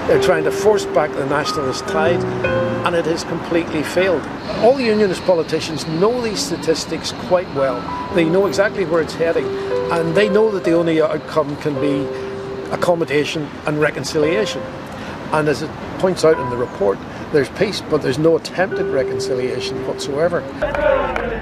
They're trying to force back the nationalist tide, and it has completely failed. All unionist politicians know these statistics quite well. They know exactly where it's heading, and they know that the only outcome can be accommodation and reconciliation. And as it points out in the report, there's peace, but there's no attempt at reconciliation whatsoever.